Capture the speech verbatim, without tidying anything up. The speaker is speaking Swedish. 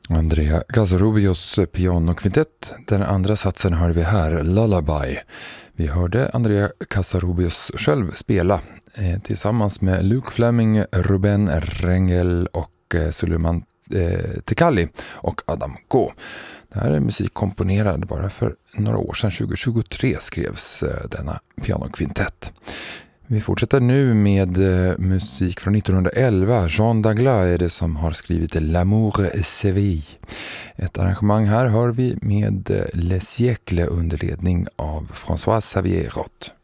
Andrea Casarubios pianokvintett. Den andra satsen hör vi här, Lullaby. Vi hörde Andrea Casarubios själv spela eh, tillsammans med Luke Fleming, Ruben Rengel och eh, Suleiman eh, Tekalli och Adam Go. Det här är musik komponerad bara för några år sedan, tjugo tjugotre skrevs eh, denna pianokvintett. Vi fortsätter nu med eh, musik från nittonhundraelva. Jean Dagla är det som har skrivit L'amour et Séville. Ett arrangemang här hör vi med eh, Les Siècles under ledning av François Xavier Roth.